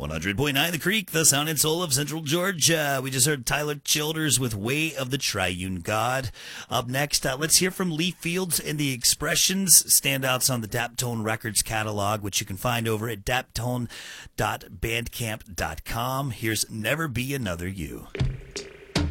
100.9 The Creek, the sound and soul of Central Georgia. We just heard Tyler Childers with Way of the Triune God. Up next, let's hear from Lee Fields and the Expressions, standouts on the Daptone Records catalog, which you can find over at daptone.bandcamp.com. Here's Never Be Another You.